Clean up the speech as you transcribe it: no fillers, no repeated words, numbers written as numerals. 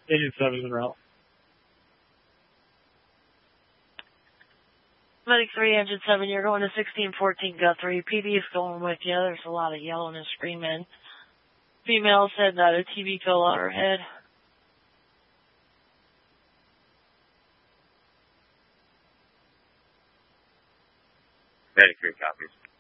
Engine 7's en route. Medic 3, Engine 7, you're going to 1614 Guthrie. PD is going with you. There's a lot of yelling and screaming. Female said that a TV fell on her head. Medic 3 copies.